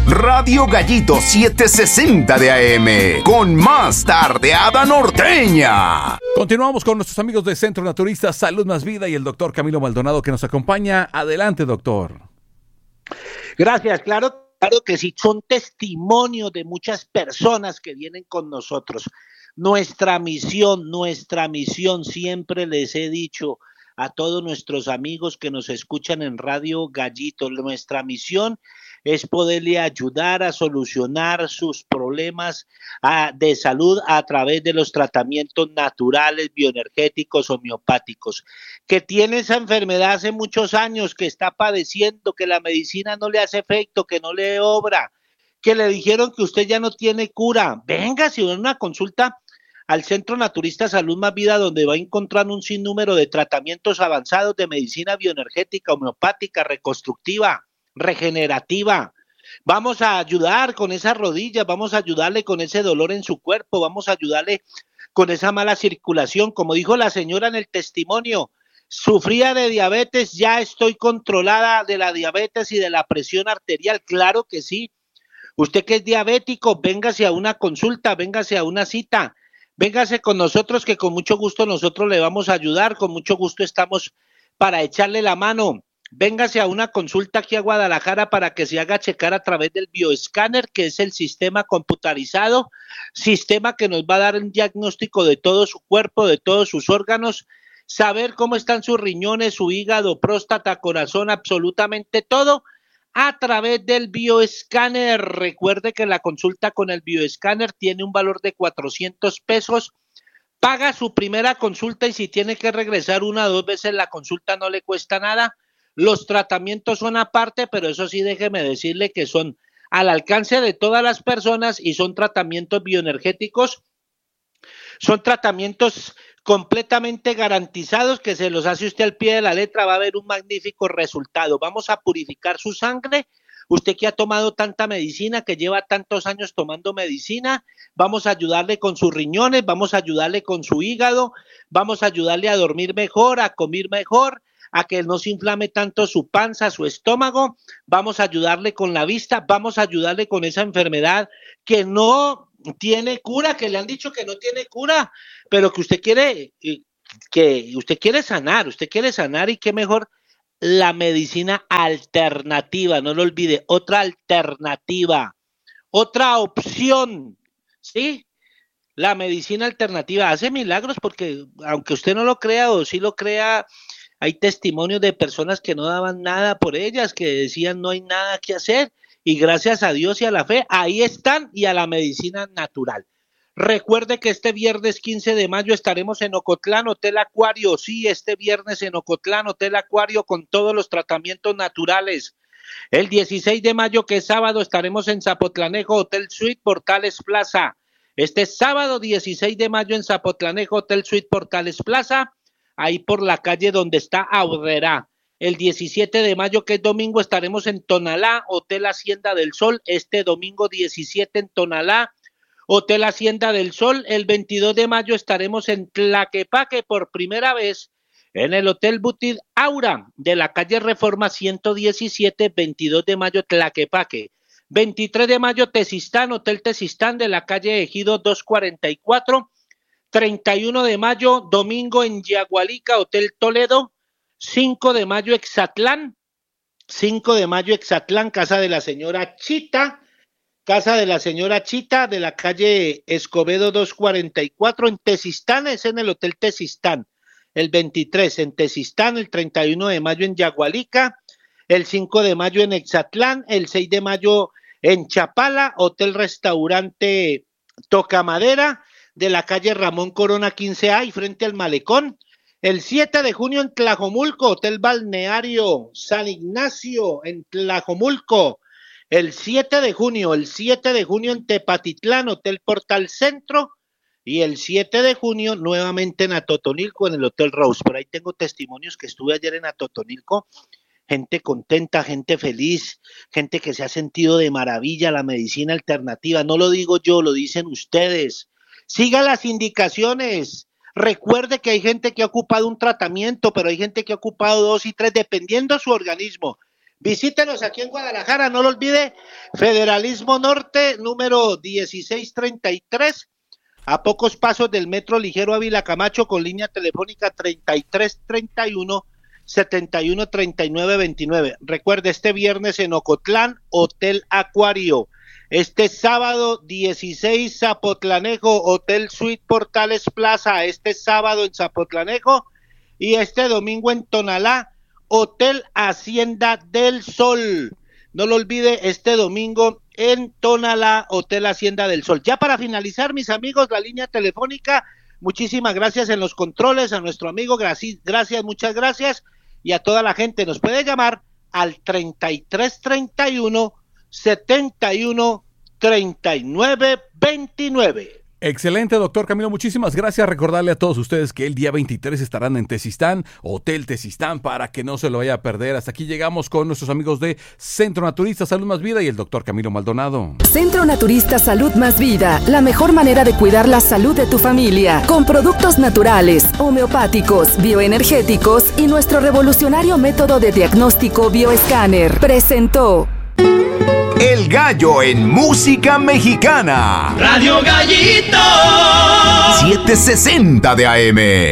Radio Gallito 760 de AM, con más tardeada norteña. Continuamos con nuestros amigos de Centro Naturista Salud Más Vida y el doctor Camilo Maldonado que nos acompaña. Adelante, doctor. Gracias, claro que sí, son testimonios de muchas personas que vienen con nosotros. Nuestra misión, siempre les he dicho a todos nuestros amigos que nos escuchan en Radio Gallito, nuestra misión es poderle ayudar a solucionar sus problemas de salud a través de los tratamientos naturales, bioenergéticos, homeopáticos. Que tiene esa enfermedad hace muchos años, que está padeciendo, que la medicina no le hace efecto, que no le obra, que le dijeron que usted ya no tiene cura. Venga, si va a una consulta al Centro Naturista Salud Más Vida, donde va a encontrar un sinnúmero de tratamientos avanzados de medicina bioenergética, homeopática, reconstructiva, regenerativa. Vamos a ayudar con esas rodillas, vamos a ayudarle con ese dolor en su cuerpo, vamos a ayudarle con esa mala circulación. Como dijo la señora en el testimonio, sufría de diabetes, ya estoy controlada de la diabetes y de la presión arterial. Claro que sí. Usted que es diabético, véngase a una consulta, véngase a una cita, véngase con nosotros, que con mucho gusto nosotros le vamos a ayudar, con mucho gusto estamos para echarle la mano. Véngase a una consulta aquí a Guadalajara para que se haga checar a través del bioescáner, que es el sistema computarizado, sistema que nos va a dar un diagnóstico de todo su cuerpo, de todos sus órganos, saber cómo están sus riñones, su hígado, próstata, corazón, absolutamente todo a través del bioescáner. Recuerde que la consulta con el bioescáner tiene un valor de 400 pesos. Paga su primera consulta y si tiene que regresar 1 o 2 veces la consulta no le cuesta nada. Los tratamientos son aparte, pero eso sí, déjeme decirle que son al alcance de todas las personas y son tratamientos bioenergéticos, son tratamientos completamente garantizados que se los hace usted al pie de la letra, va a haber un magnífico resultado. Vamos a purificar su sangre. Usted que ha tomado tanta medicina, que lleva tantos años tomando medicina, vamos a ayudarle con sus riñones, vamos a ayudarle con su hígado, vamos a ayudarle a dormir mejor, a comer mejor, a que no se inflame tanto su panza, su estómago, vamos a ayudarle con la vista, vamos a ayudarle con esa enfermedad que no tiene cura, que le han dicho que no tiene cura, pero que usted quiere sanar y qué mejor la medicina alternativa, no lo olvide, otra alternativa, otra opción, ¿sí? La medicina alternativa hace milagros porque aunque usted no lo crea o sí lo crea, hay testimonios de personas que no daban nada por ellas, que decían no hay nada que hacer y gracias a Dios y a la fe, ahí están y a la medicina natural. Recuerde que este viernes 15 de mayo estaremos en Ocotlán, Hotel Acuario, sí, este viernes en Ocotlán, Hotel Acuario con todos los tratamientos naturales. El 16 de mayo, que es sábado, estaremos en Zapotlanejo, Hotel Suite Portales Plaza. Este sábado 16 de mayo en Zapotlanejo, Hotel Suite Portales Plaza, ahí por la calle donde está Aurrera. El 17 de mayo, que es domingo, estaremos en Tonalá, Hotel Hacienda del Sol, este domingo 17 en Tonalá, Hotel Hacienda del Sol. El 22 de mayo estaremos en Tlaquepaque por primera vez, en el Hotel Butit Aura, de la calle Reforma 117, 22 de mayo, Tlaquepaque. 23 de mayo, Tezistán, Hotel Tezistán, de la calle Ejido 244. 31 de mayo, domingo en Yagualica, Hotel Toledo. 5 de mayo, Exatlán. 5 de mayo, Exatlán, Casa de la Señora Chita. Casa de la Señora Chita, de la calle Escobedo 244, en Tezistán, es en el Hotel Tezistán. El 23 en Tezistán, el 31 de mayo en Yagualica, el 5 de mayo en Exatlán, el 6 de mayo en Chapala, Hotel Restaurante Tocamadera, de la calle Ramón Corona 15A y frente al Malecón. El 7 de junio en Tlajomulco, Hotel Balneario San Ignacio en Tlajomulco. El 7 de junio en Tepatitlán, Hotel Portal Centro. Y el 7 de junio nuevamente en Atotonilco, en el Hotel Rose. Por ahí tengo testimonios que estuve ayer en Atotonilco. Gente contenta, gente feliz, gente que se ha sentido de maravilla la medicina alternativa. No lo digo yo, lo dicen ustedes. Siga las indicaciones. Recuerde que hay gente que ha ocupado un tratamiento, pero hay gente que ha ocupado 2 y 3, dependiendo de su organismo. Visítenos aquí en Guadalajara, no lo olvide, Federalismo Norte, número 1633, a pocos pasos del Metro Ligero Ávila Camacho, con línea telefónica 3331-713929. Recuerde, este viernes en Ocotlán, Hotel Acuario. Este sábado 16, Zapotlanejo, Hotel Suite Portales Plaza. Este sábado en Zapotlanejo. Y este domingo en Tonalá, Hotel Hacienda del Sol. No lo olvide, este domingo en Tonalá, Hotel Hacienda del Sol. Ya para finalizar, mis amigos, la línea telefónica. Muchísimas gracias en los controles, a nuestro amigo, gracias, muchas gracias. Y a toda la gente, nos puede llamar al 3331-713929. Excelente, doctor Camilo, muchísimas gracias. Recordarle a todos ustedes que el día 23 estarán en Tezistán, Hotel Tezistán, para que no se lo vaya a perder. Hasta aquí llegamos con nuestros amigos de Centro Naturista Salud Más Vida y el doctor Camilo Maldonado. Centro Naturista Salud Más Vida, la mejor manera de cuidar la salud de tu familia, con productos naturales, homeopáticos, bioenergéticos y nuestro revolucionario método de diagnóstico bioescáner. Presentó El Gallo en música mexicana. Radio Gallito 760 de AM.